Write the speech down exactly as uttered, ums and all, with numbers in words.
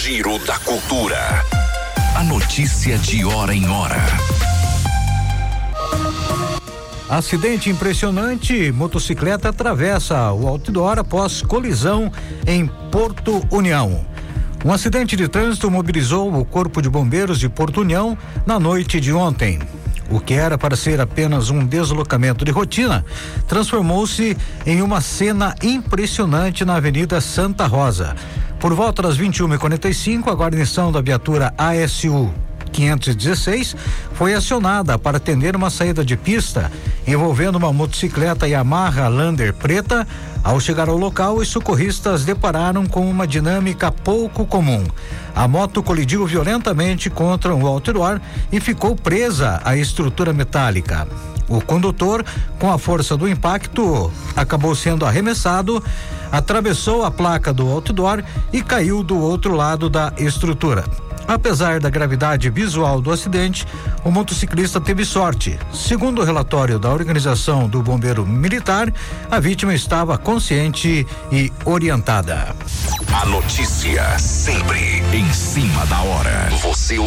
Giro da Cultura. A notícia de hora em hora. Acidente impressionante, motocicleta atravessa o outdoor após colisão em Porto União. Um acidente de trânsito mobilizou o Corpo de Bombeiros de Porto União na noite de ontem. O que era para ser apenas um deslocamento de rotina, transformou-se em uma cena impressionante na Avenida Santa Rosa. Por volta das vinte e uma e quarenta e cinco, a guarnição da viatura A S U quinhentos e dezesseis foi acionada para atender uma saída de pista envolvendo uma motocicleta Yamaha Lander preta. Ao chegar ao local, os socorristas depararam com uma dinâmica pouco comum. A moto colidiu violentamente contra um outdoor e ficou presa à estrutura metálica. O condutor, com a força do impacto, acabou sendo arremessado, atravessou a placa do outdoor e caiu do outro lado da estrutura. Apesar da gravidade visual do acidente, o motociclista teve sorte. Segundo o relatório da organização do Bombeiro Militar, a vítima estava consciente e orientada. A notícia sempre em cima da hora. Você